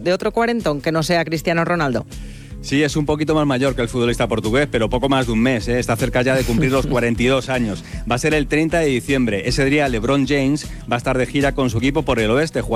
de otro cuarentón que no sea Cristiano Ronaldo. Sí, es un poquito más mayor que el futbolista portugués, pero poco más de un mes, ¿eh? Está cerca ya de cumplir los 42 años. Va a ser el 30 de diciembre. Ese día LeBron James va a estar de gira con su equipo por el oeste,